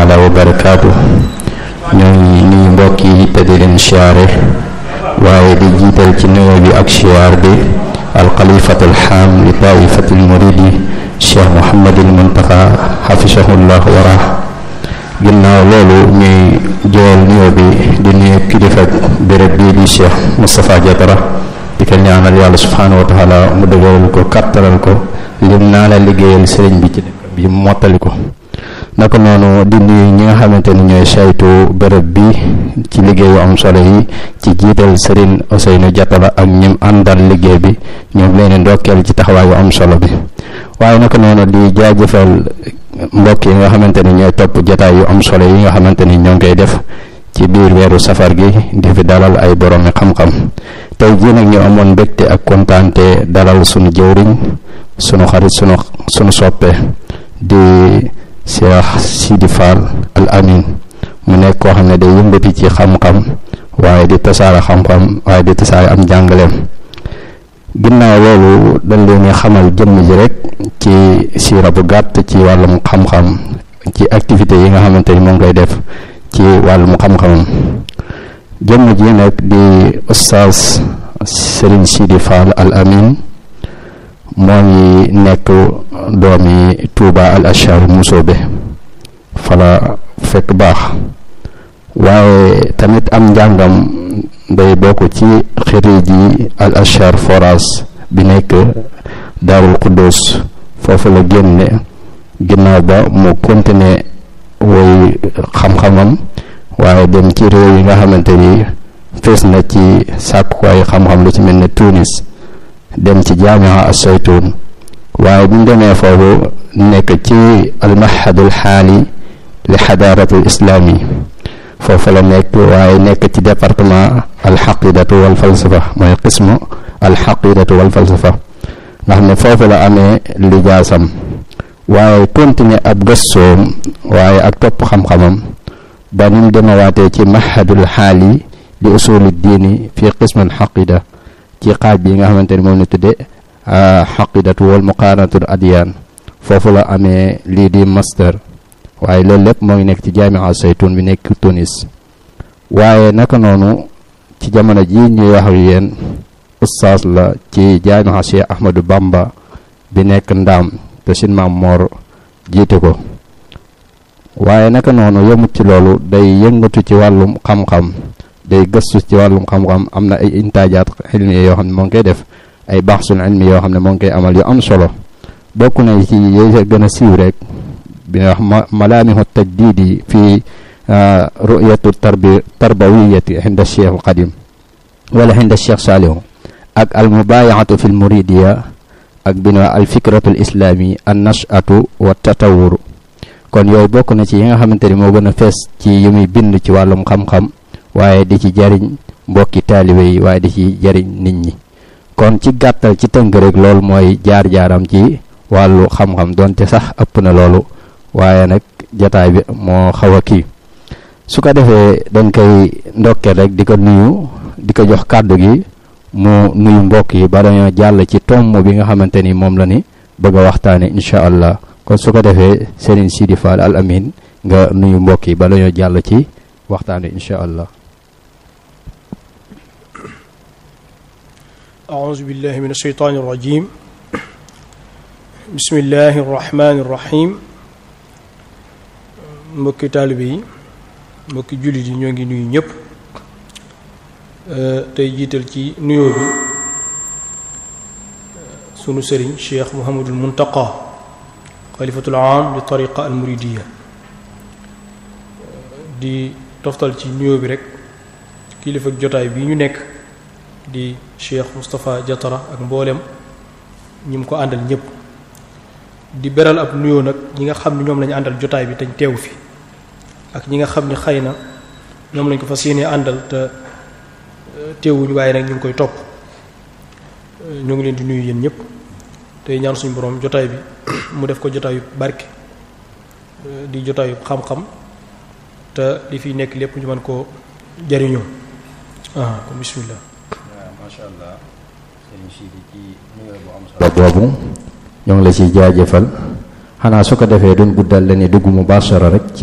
taala wa barakaatu. ñoo ngi nuyu mbokk yi te di leen siyaare waaye di jiital ci nuyoo bi ak siyaar bi alxalifatul xaam li taifatil muridi cheikh Mouhamadul Muntaxa xafisahullah wara. ginnaaw loolu ñuy jool nuyoo bi di nuyu kilifa béréb bii di cheikh Moustapha Diatara di ko ñaanal yàlla subhanahu wa taala mu dëgëral ko kattanal ko lim naa la liggéeyal sëriñ bi ci dëkk bi mottali ko. naka noonu di nuyu ñi nga xamante ni ñooy saytu bërëb bi ci liggéeyu am solo yi ci jiital Serigne Ousseynou Diatara ak ñim àndal liggéey bi ñoom leen ndokkeel ci taxawaayu am solo bi. waaye naka noonu di jaajëfal mbokk yi nga xamante ni ñooy topp jotaay yu am solo yi nga xamante ni ñoo ngi koy def ci biir weeru safar gi di fi dalal ay boromi xam-xam. tey jii nag ñu amoon mbégte ak kontaante dalal sunu jëwriñ sunu xarit sunu soppe di Cheikh Sidi Fall Al Amin mu nekk koo xam ne day yëmbati ci xam-xam waaye di tasaare xam-xam waaye di tasaare am jàngaleem. ginnaaw loolu dañ leen xamal jëmm ji rek ci siira bu gàtt ci wàllum xam-xam ci activité yi nga xamante ni moo ngi koy def ci wàllum xam-xamam. jëmm ji nag di Oustaz Serigne Sidi Fall Al Amin moo ngi nekk doomi Touba Al Achar Musoobe fala fekk baax waaye tamit am njàngam day bokk ci xiriji Al Achar Foras bi nekk Daarul Quddus foofu la génne. ginnaaw ba mu continuer woy xam-xamam waaye dem ci réew yi nga xamante ni fees na ci sàkkuwaay xam-xam lu ci mel ne Tunis dem ci jaamiha as-Saytuun waaye bu ñu demee foofu nekk ci almahadul xaali li xadaaratul islaami foofu la nekk waaye nekk ci département alxaqidatu wal falsafa mooy qismu alxaqidatu wal falsafa nga xam ne foofu la amee lijaasam waaye continuer ab gëstoom waaye ak topp xam-xamam ba ni mu demawaatee ci mahadul xaali li usuli diini fi qismu alxaqida ci xaaj bi nga xamante ni moom la tudde xaqidatu wal muqaaranatul adiyaan foofu la amee lii di master waaye loolu lépp moo ngi nekk ci jaami'a Saytuun bi nekk Tunis. waaye naka noonu ci jamono ji ñuy wax ak yéen ustaas la ci jaami'a Cheikh Ahmadou Bamba bi nekk Ndaam te sin maam Moor jiite ko. waaye naka noonu yëmut ci loolu day yëngatu ci wàllum xam-xam day gëstu ci wàllum xam-xam am na ay intaajaat ilmi yoo xam ne moo ngi koy def ay baxsul ilmi yoo xam ne moo ngi koy amal yu am solo bokk na ci yooyu gën a siiw rek bi nga wax malaamihu tajdidi fi ru'yatu tarbawiyati inda cheikh al qadim wala inda cheikh saalihu ak al mubayaatu fi l muridiya ak bi na al fikratu al islami an nashatu wa tatawuru kon yooyu bokk na ci yi nga xamante ni moo gën a fees ci yi muy bind ci wàllum xam-xam waaye di ci jariñ mbokki taalibe yi waaye di ci jariñ nit ñi. kon ci gàttal ci tënk rek loolu mooy jaar-jaaram ci wàllu xam-xam donte sax ëpp na loolu waaye nag jataay bi moo xaw a kii su ko defee dañ koy ndokkeel rek di ko nuyu di ko jox kàddu gi mu nuyu mbokk yi ba dañoo jàll ci tomb bi nga xamante ni moom la ni bëgg a waxtaane incha allah. kon su ko defee Serigne Sidi Fall Al Amin nga nuyu mbokk yi ba dañoo jàll ci waxtaane incha allah. أعوذ بالله من الشيطان الرجيم بسم الله الرحمن الرحيم mbokki taalibe yi mbokki jullit yi ñoo ngi nuyu ñëpp tey jiital ci nuyoo bi sunu sëriñ Cheikh Mouhamadul Muntaqa xalifatul aam li tariqa al muridiya di toftal ci nuyoo bi rek kilifa jotaay bi ñu nekk di Cheikh Moustapha Diatara ak mboolem ñi mu ko àndal ñëpp di beral ab nuyoo nag ñi nga xam ne ñoom lañu àndal jotaay bi te teew fi ak ñi nga xam ne xëy na ñoom lañ ko fas yéenee àndal te teewuñu waaye nag ñu ngi koy topp ñu ngi leen di nuyu yéen ñëpp tey ñaan suñu borom jotaay bi mu def ko jotaayu barke di jotaayu xam-xam te li fi nekk lépp ñu mën koo jariñoo kon bismillah. macha allah sëriñ Sidi ci nuyoo bu am solo boobu ñoo ngi la ciy jaajëfal xanaa su ko defee duñ guddal la ni dugg mubashara rek